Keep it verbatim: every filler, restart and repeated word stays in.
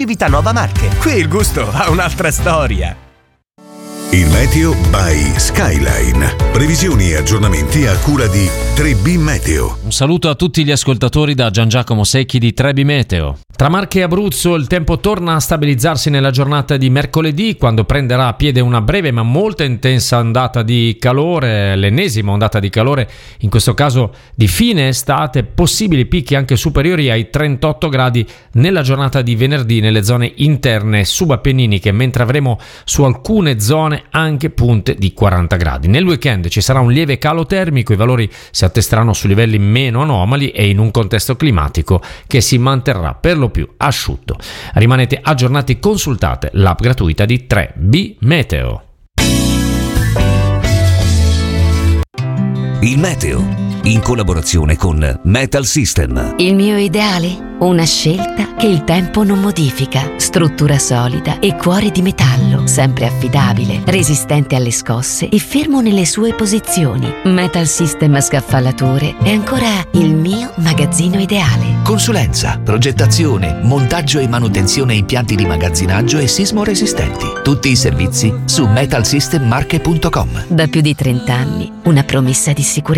Civitanova Marche. Qui il gusto ha un'altra storia. Il meteo by Skyline. Previsioni e aggiornamenti a cura di tre B Meteo. Un saluto a tutti gli ascoltatori da Gian Giacomo Secchi di tre B Meteo. Tra Marche e Abruzzo il tempo torna a stabilizzarsi nella giornata di mercoledì, quando prenderà piede una breve ma molto intensa ondata di calore, l'ennesima ondata di calore, in questo caso di fine estate, possibili picchi anche superiori ai trentotto gradi nella giornata di venerdì nelle zone interne subappenniniche, mentre avremo su alcune zone anche punte di quaranta gradi. Nel weekend ci sarà un lieve calo termico, i valori si attesteranno su livelli meno anomali e in un contesto climatico che si manterrà per lo più asciutto. Rimanete aggiornati, consultate l'app gratuita di tre B Meteo. Il meteo in collaborazione con Metal System. Il mio ideale? Una scelta che il tempo non modifica. Struttura solida e cuore di metallo, sempre affidabile, resistente alle scosse e fermo nelle sue posizioni. Metal System Scaffalature è ancora il mio magazzino ideale. Consulenza, progettazione, montaggio e manutenzione impianti di magazzinaggio e sismo resistenti. Tutti i servizi su metal system marche punto com. Da più di trenta anni, una promessa di sicurezza